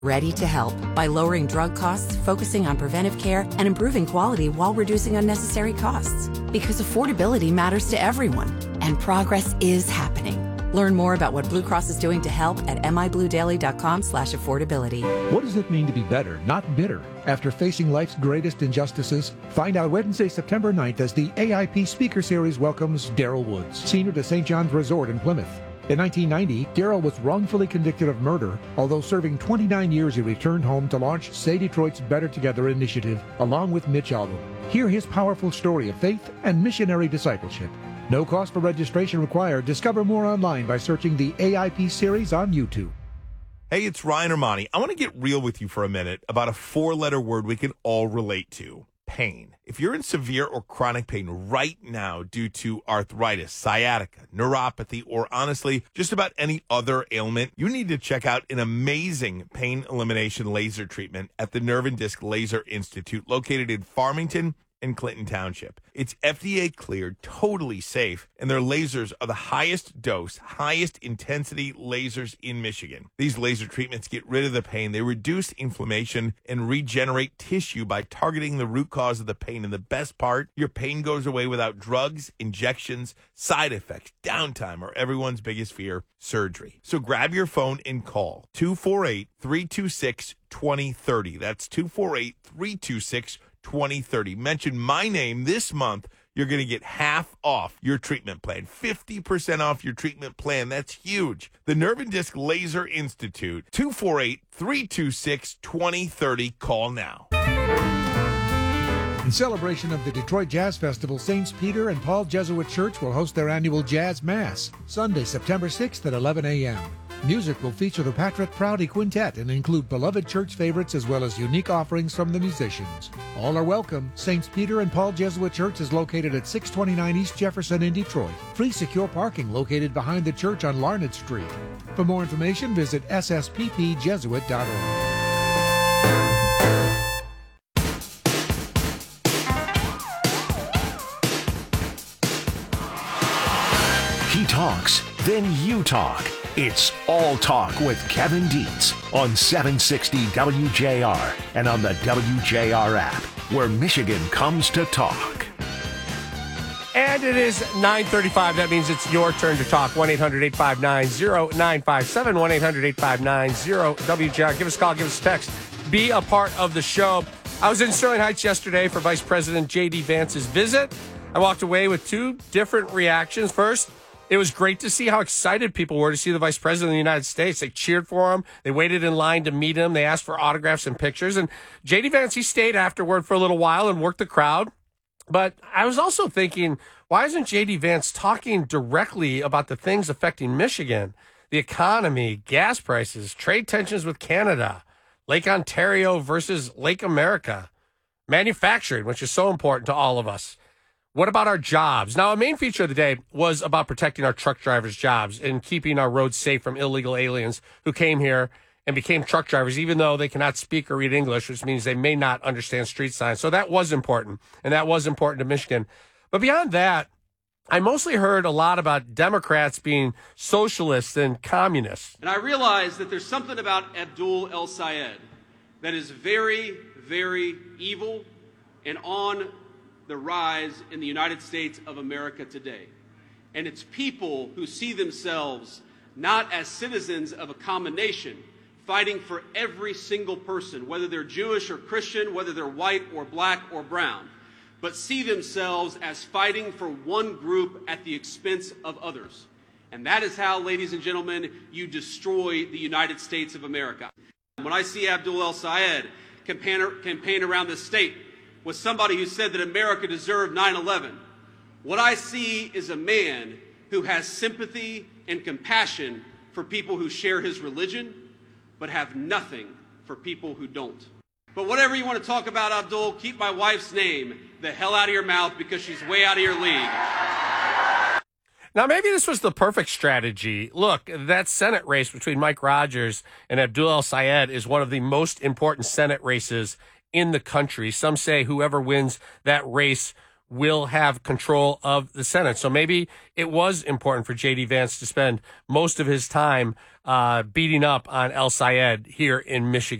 Ready to help by lowering drug costs, focusing on preventive care, and improving quality while reducing unnecessary costs. Because affordability matters to everyone, and progress is happening. Learn more about what Blue Cross is doing to help at mibluedaily.com/affordability. What does it mean to be better, not bitter? After facing life's greatest injustices, find out Wednesday, September 9th as the AIP Speaker Series welcomes Daryl Woods, senior to St. John's Resort in Plymouth. In 1990, Daryl was wrongfully convicted of murder. Although serving 29 years, he returned home to launch Say Detroit's Better Together initiative, along with Mitch Albom. Hear his powerful story of faith and missionary discipleship. No cost for registration required. Discover more online by searching the AIP series on YouTube. Hey, it's Ryan Armani. I want to get real with you for a minute about a four-letter word we can all relate to. Pain. If you're in severe or chronic pain right now due to arthritis, sciatica, neuropathy, or honestly, just about any other ailment, you need to check out an amazing pain elimination laser treatment at the Nerve and Disc Laser Institute located in Farmington and Clinton Township. It's FDA cleared, totally safe, and their lasers are the highest dose, highest intensity lasers in Michigan. These laser treatments get rid of the pain. They reduce inflammation and regenerate tissue by targeting the root cause of the pain. And the best part, your pain goes away without drugs, injections, side effects, downtime, or everyone's biggest fear, surgery. So grab your phone and call 248-326-2030. That's 248-326-2030. Mention my name this month. You're going to get half off your treatment plan, 50% off your treatment plan. That's huge. The Nerve and Disc Laser Institute, 248-326-2030. Call now. In celebration of the Detroit Jazz Festival, St. Peter and Paul Jesuit Church will host their annual Jazz Mass, Sunday, September 6th at 11 a.m. Music will feature the Patrick Prouty Quintet and include beloved church favorites as well as unique offerings from the musicians. All are welcome. St. Peter and Paul Jesuit Church is located at 629 East Jefferson in Detroit. Free secure parking located behind the church on Larned Street. For more information, visit sspjesuit.org. He talks, then you talk. It's All Talk with Kevin Dietz on 760 WJR and on the WJR app, where Michigan comes to talk. And it is 9:35. That means it's your turn to talk. 1-800-859-0957. 1-800-859-0WJR. Give us a call. Give us a text. Be a part of the show. I was in Sterling Heights yesterday for Vice President J.D. Vance's visit. I walked away with two different reactions. First, it was great to see how excited people were to see the Vice President of the United States. They cheered for him. They waited in line to meet him. They asked for autographs and pictures. And J.D. Vance, he stayed afterward for a little while and worked the crowd. But I was also thinking, why isn't J.D. Vance talking directly about the things affecting Michigan? The economy, gas prices, trade tensions with Canada, Lake Ontario versus Lake America, manufacturing, which is so important to all of us. What about our jobs? Now, a main feature of the day was about protecting our truck drivers' jobs and keeping our roads safe from illegal aliens who came here and became truck drivers, even though they cannot speak or read English, which means they may not understand street signs. So that was important, and that was important to Michigan. But beyond that, I mostly heard a lot about Democrats being socialists and communists. And I realize that there's something about Abdul El-Sayed that is very, very evil and on the rise in the United States of America today. And it's people who see themselves not as citizens of a common nation, fighting for every single person, whether they're Jewish or Christian, whether they're white or black or brown, but see themselves as fighting for one group at the expense of others. And that is how, ladies and gentlemen, you destroy the United States of America. When I see Abdul El-Sayed campaign around the state with somebody who said that America deserved 9/11, what I see is a man who has sympathy and compassion for people who share his religion, but have nothing for people who don't. But whatever you want to talk about, Abdul, keep my wife's name the hell out of your mouth because she's way out of your league. Now, maybe this was the perfect strategy. Look, that Senate race between Mike Rogers and Abdul El-Sayed is one of the most important Senate races in the country. Some say whoever wins that race will have control of the Senate. So maybe it was important for J.D. Vance to spend most of his time beating up on El Sayed here in Michigan.